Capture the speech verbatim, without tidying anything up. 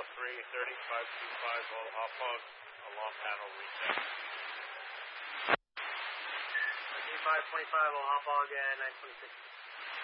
three thirty, five two five, all hop hog, alarm panel reset. D five twenty-five, all hop hog, uh, nine twenty-six.